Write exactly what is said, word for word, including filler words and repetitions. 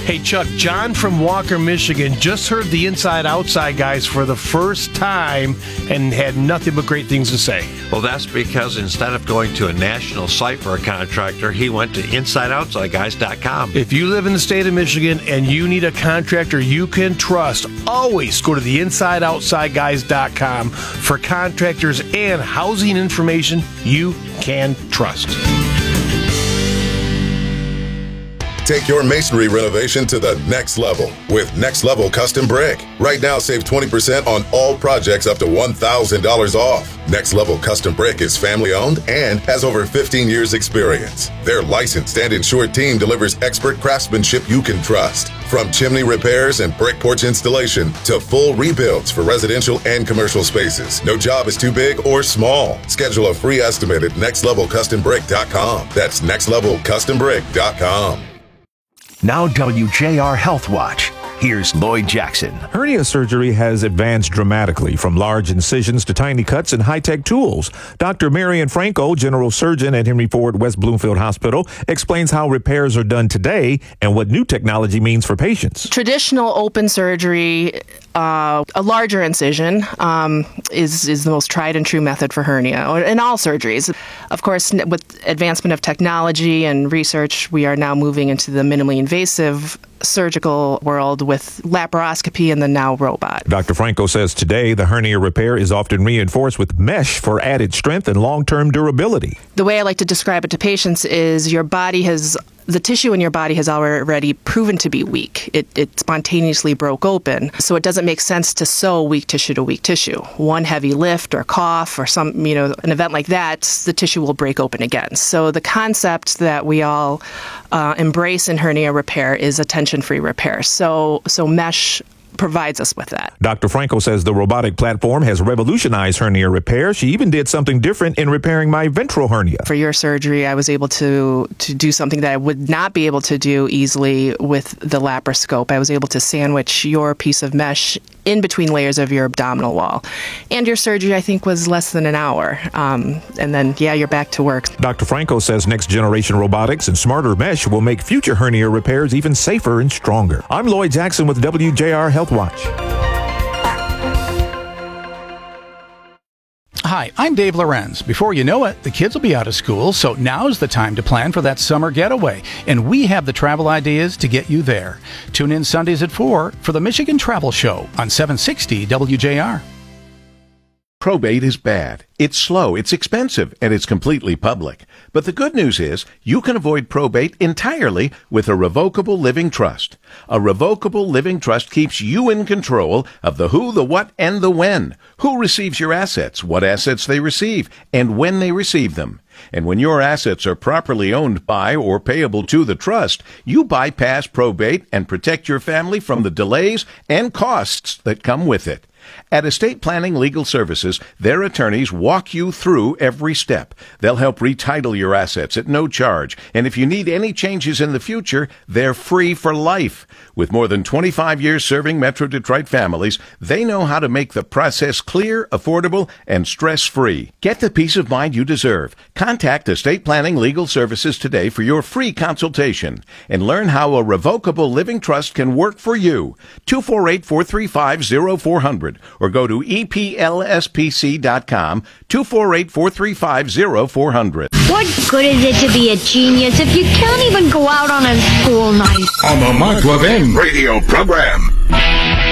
Hey, Chuck, John from Walker, Michigan just heard the Inside Outside guys for the first time and had nothing but great things to say. Well, that's because instead of going to a national site for a contractor, he went to inside outside guys dot com. If you live in the state of Michigan and you need a contractor you can trust, always go to the inside outside guys dot com for contractors and housing information you can trust. Take your masonry renovation to the next level with Next Level Custom Brick. Right now, save twenty percent on all projects up to one thousand dollars off. Next Level Custom Brick is family-owned and has over fifteen years experience. Their licensed and insured team delivers expert craftsmanship you can trust. From chimney repairs and brick porch installation to full rebuilds for residential and commercial spaces. No job is too big or small. Schedule a free estimate at next level custom brick dot com. That's next level custom brick dot com. Now W J R Health Watch. Here's Lloyd Jackson. Hernia surgery has advanced dramatically from large incisions to tiny cuts and high-tech tools. Doctor Marian Franco, general surgeon at Henry Ford West Bloomfield Hospital, explains how repairs are done today and what new technology means for patients. Traditional open surgery, uh, a larger incision, um, is, is the most tried and true method for hernia, or in all surgeries. Of course, with advancement of technology and research, we are now moving into the minimally invasive surgical world with laparoscopy and the now robot. Doctor Franco says today the hernia repair is often reinforced with mesh for added strength and long-term durability. The way I like to describe it to patients is your body has, the tissue in your body has already proven to be weak. It, it spontaneously broke open, so it doesn't make sense to sew weak tissue to weak tissue. One heavy lift or cough or some, you know, an event like that, the tissue will break open again. So the concept that we all uh, embrace in hernia repair is a tension-free repair. So, so mesh provides us with that. Doctor Franco says the robotic platform has revolutionized hernia repair. She even did something different in repairing my ventral hernia. For your surgery, I was able to to do something that I would not be able to do easily with the laparoscope. I was able to sandwich your piece of mesh in between layers of your abdominal wall. And your surgery, I think, was less than an hour. Um, and then, yeah, you're back to work. Doctor Franco says next generation robotics and smarter mesh will make future hernia repairs even safer and stronger. I'm Lloyd Jackson with W J R Health Watch. Hi, I'm Dave Lorenz. Before you know it, the kids will be out of school, so now's the time to plan for that summer getaway. And we have the travel ideas to get you there. Tune in Sundays at four for the Michigan Travel Show on seven sixty W J R. Probate is bad. It's slow, it's expensive, and it's completely public. But the good news is you can avoid probate entirely with a revocable living trust. A revocable living trust keeps you in control of the who, the what, and the when. Who receives your assets, what assets they receive, and when they receive them. And when your assets are properly owned by or payable to the trust, you bypass probate and protect your family from the delays and costs that come with it. At Estate Planning Legal Services, their attorneys walk you through every step. They'll help retitle your assets at no charge, and if you need any changes in the future, they're free for life. With more than twenty-five years serving Metro Detroit families, they know how to make the process clear, affordable, and stress-free. Get the peace of mind you deserve. Contact Estate Planning Legal Services today for your free consultation and learn how a revocable living trust can work for you. two four eight, four three five, zero four zero zero or go to E P L S P C dot com, two four eight, four three five, zero four zero zero. What good is it to be a genius if you can't even go out on a school night? On the Mark Levin radio program.